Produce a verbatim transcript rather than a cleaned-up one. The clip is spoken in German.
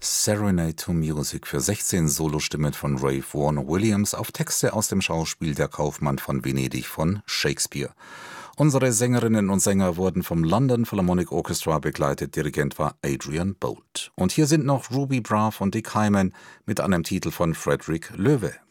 Serenade to Music für sechzehn Solostimmen von Ralph Vaughan Williams auf Texte aus dem Schauspiel Der Kaufmann von Venedig von Shakespeare. Unsere Sängerinnen und Sänger wurden vom London Philharmonic Orchestra begleitet, Dirigent war Adrian Boult. Und hier sind noch Ruby Braff und Dick Hyman mit einem Titel von Frederick Loewe.